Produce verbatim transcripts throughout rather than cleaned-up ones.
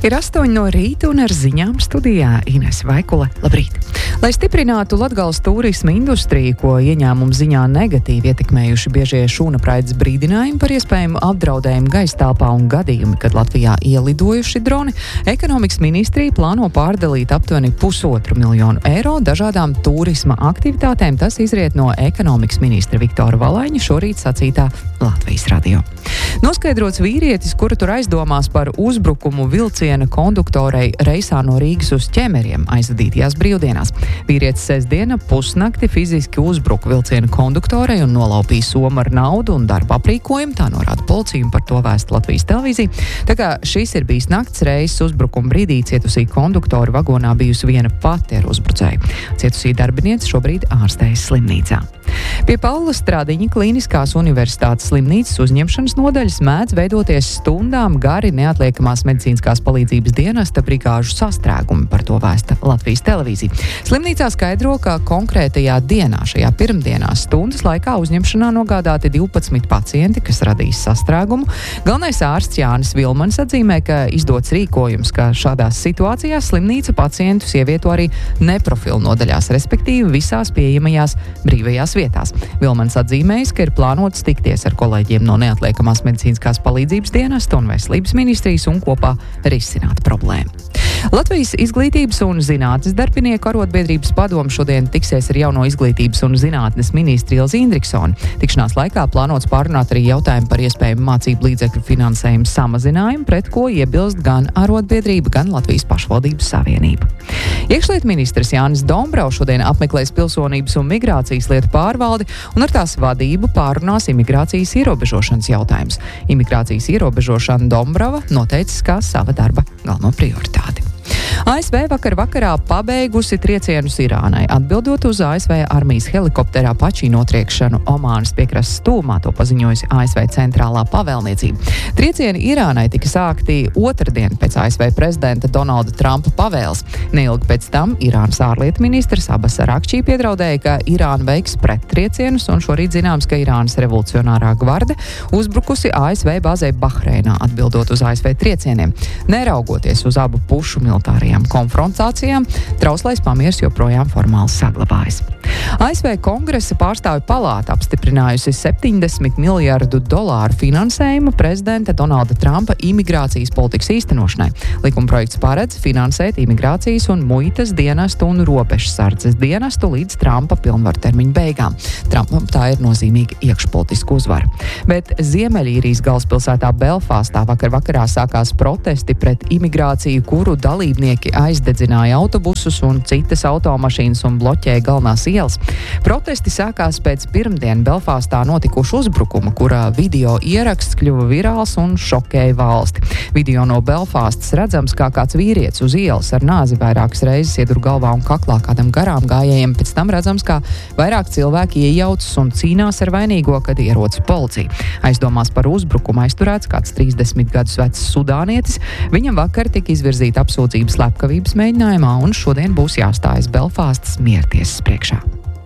Ir astoņi no rīta un ar ziņām studijā Ines Vaikule. Labrīt! Lai stiprinātu Latgales turisma industriju, ko ieņēmumu ziņā negatīvi ietekmējuši biežie šūnapraides brīdinājumi par iespējamu apdraudējumu gaisa telpā un gadījumi, kad Latvijā ielidojuši droni, ekonomikas ministrija plāno pārdalīt aptuveni pusotru miljonu eiro dažādām turisma aktivitātēm. Tas izriet no ekonomikas ministra Viktora Valaiņa šorīt sacītā Latvijas radio. Noskaidrots vīrietis, kuru tur aizdomās par uzbrukumu vilciena konduktorei reisā no Rīgas uz Ķemeriem aizvadītajās brīvdienās. Vīrietis sestdiena pusnakti fiziski uzbruka vilciena konduktorei un nolaupīja somu ar naudu un darba aprīkojumu, tā norāda policija un par to vēsta Latvijas televīzija. Tā kā šis ir bijis nakts reizes uzbrukuma brīdī, cietusī konduktora vagonā bijusi viena pati ar uzbrucēju. Cietusī darbiniece šobrīd ārstējas slimnīcā. Pie Paula Stradiņa Kliniskās universitātes slimnīcas uzņemšanas nodaļas mēdz veidoties stundām gari neatliekamās medicīniskās palīdzības dienesta brigāžu sastrēgumi, par to vēsta Latvijas televīzija. Slimnīcā skaidro, ka konkrētajā dienā, šajā pirmdienā stundas laikā uzņemšanā nogādāti divpadsmit pacienti, kas radīs sastrēgumu. Galvenais ārsts Jānis Vilmans atzīmē, ka izdots rīkojums, ka šādās situācijās slimnīca pacientus ievieto arī neprofilu nodaļās, respektīvi visās pieejamajās brīvajās vietās. Vilmans atzīmējis, ka ir plānots tikties ar kolēģiem no neatliekamās medicīniskās palīdzības dienesta un veselības ministrijas un kopā risināt problēmu. Latvijas izglītības un zinātnes darbinieku arotbiedrības padome šodien tiksies ar jauno izglītības un zinātnes ministri Ilzi Indriksoni. Tikšanās laikā plānots pārunāt arī jautājumu par iespējamu mācību līdzekļu finansējumu samazinājumu, pret ko iebilst gan arotbiedrība, gan Latvijas pašvaldības savienība. Iekšlietu ministrs Jānis Dombrovs šodien apmeklēs pilsonības un migrācijas lietu pārvaldi un ar tās vadību pārunās imigrācijas ierobežošanas jautājumus. Imigrācijas ierobežošana Dombrova noteicis kā sava darba galveno prioritāti. A S V vakar vakarā pabeigusi triecienus Irānai, atbildot uz A S V armijas helikopterā Apache notriekšanu Omānas piekrastes tūmā, to paziņojusi A S V centrālā pavēlniecība. Triecieni Irānai tika sākti otrdien pēc A S V prezidenta Donalda Trumpa pavēles. Neilgi pēc tam Irānas ārlietu ministrs Abbas Arakčī piedraudēja, ka Irāna veiks prettriecienus, un šorīt zināms, ka Irānas revolucionārā gvarde uzbrukusi A S V bāzei Bahreinā, atbildot uz A S V triecieniem. Neraugoties uz abu pušu militārajām konfrontācijām, trauslais pamiers joprojām formāli saglabājas. A S V Kongresa pārstāvju palāta apstiprinājusi septiņdesmit miljardu dolāru finansējumu prezidenta Donalda Trumpa imigrācijas politikas īstenošanai. Likumprojekts paredz finansēt imigrācijas un muitas dienestu un robežsardzes dienestu līdz Trumpa pilnvartermiņa beigām. Trumpam tā ir nozīmīga iekšpolitiska uzvara. Bet Ziemeļīrijas galvaspilsētā Belfāstā vakar vakarā sākās protesti pret imigrāciju, kuru dalībnieki aizdedzināja autobusus un citas automašīnas un bloķēja galvenās ielas. Protesti sākās pēc pirmdien Belfāstā notikuša uzbrukuma, kurā video ieraksts kļuva virāls un šokēja valsti. Video no Belfāstas redzams, kā kāds vīrietis uz ielas ar nāzi vairākas reizes iedur galvā un kaklā kādam garām gājējiem. Pēc tam redzams, kā vairāk cilvēki iejaucas un cīnās ar vainīgo, kad ierodas policija. Aizdomās par uzbrukumu aizturēts kāds trīsdesmit gadus vecs sudānietis. Viņam vakar tika izvirzīta apsūdzība slepkavības mēģinājumā un šodien būs jāstājas Belfāstas miertiesas priekšā.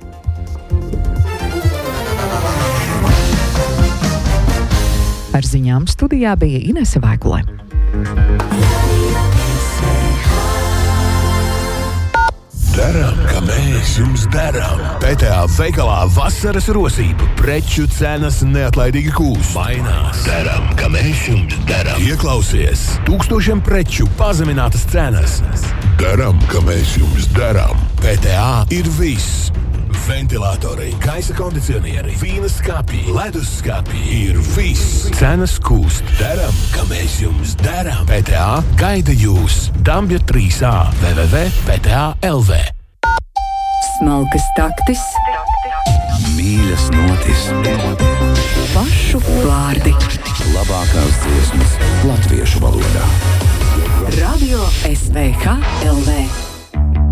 Ar ziņām studijā bija Inese Vaikule. Daram, kā mēs jums darām. P T A veikalā vasaras rosība. Preču cenas neatlaidīgi kūst. Mainās. Daram, kā mēs jums darām. Ieklausies. Tūkstošiem preču pazeminātas cenas. Daram, kā mēs jums darām. P T A ir viss. Ventilatori, gaisa kondicionieri, vīna skapji, ledus skapji ir viss. Cenas kūst. Daram, kā mēs jums darām. P T A gaida jūs. Dambja trīs A w w w punkt p t a punkt l v. Smalkas taktis, mīļas notis, pašu vārdi, labākās dziesmas latviešu valodā. Radio S V H L V.